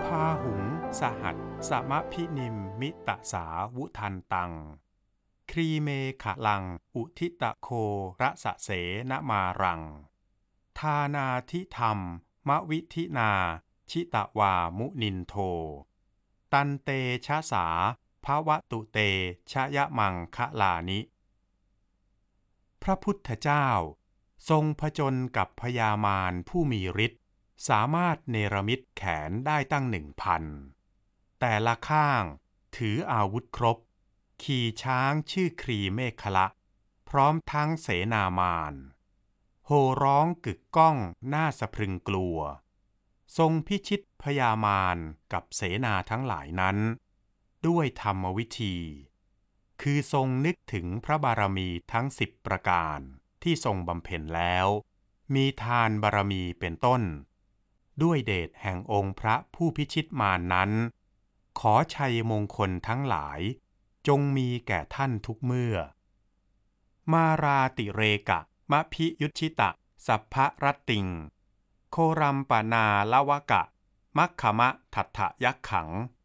าหุงสหัสสมพินิมมิตสาวุทันตังครีเมขะลังอุทิตะโคระสะเสนมารังทานาทิธรรมมวิธินาชิตวามุนินโทตันเตชะสาภวตุเตชยมังคะลานิพระพุทธเจ้าทรงผจญกับพญามารผู้มีฤทธิ์สามารถเนรมิตแขนได้ตั้ง1,000แต่ละข้างถืออาวุธครบขี่ช้างชื่อครีเมขละพร้อมทั้งเสนามารโห่ร้องกึกก้องน่าสะพรึงกลัวทรงพิชิตพญามารกับเสนาทั้งหลายนั้นด้วยธรรมวิธีคือทรงนึกถึงพระบารมีทั้ง10ประการที่ทรงบำเพ็ญแล้วมีทานบารมีเป็นต้นด้วยเดชแห่งองค์พระผู้พิชิตมารนั้นขอชัยมงคลทั้งหลายจงมีแก่ท่านทุกเมื่อมาราติเรกะมะพิยุชิตะสัพพะรัตติงโครัมปนาลวกะมัคคมะทัฏฐยักขัง